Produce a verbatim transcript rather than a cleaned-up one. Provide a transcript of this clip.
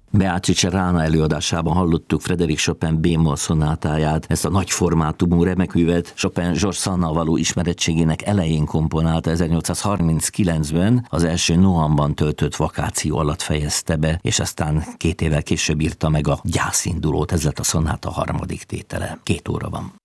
Beatrice Rana előadásában hallottuk Frédéric Chopin bémol szonátáját, ezt a nagy formátumú remekművet Chopin Georges Sandnal való ismerettségének elején komponálta, ezernyolcszázharminckilencben az első Nohamban töltött vakáció alatt fejezte be, és aztán két évvel később írta meg a Gyászindulót, ez lett a szonáta harmadik tétele. Két óra van.